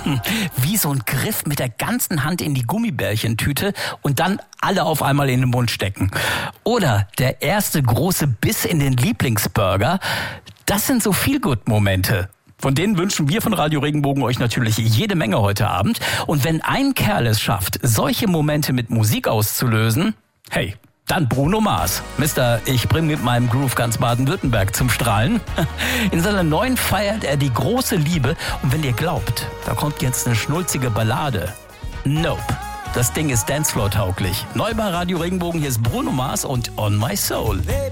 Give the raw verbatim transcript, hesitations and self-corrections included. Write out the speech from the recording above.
Wie so ein Griff mit der ganzen Hand in die Gummibärchentüte und dann alle auf einmal in den Mund stecken. Oder der erste große Biss in den Lieblingsburger. Das sind so Feel-Good-Momente. Von denen wünschen wir von Radio Regenbogen euch natürlich jede Menge heute Abend. Und wenn ein Kerl es schafft, solche Momente mit Musik auszulösen, hey, dann Bruno Mars. Mister Ich bring mit meinem Groove ganz Baden-Württemberg zum Strahlen. In seiner neuen feiert er die große Liebe. Und wenn ihr glaubt, da kommt jetzt eine schnulzige Ballade. Nope. Das Ding ist Dancefloor-tauglich. Neu bei Radio Regenbogen, hier ist Bruno Mars und On My Soul.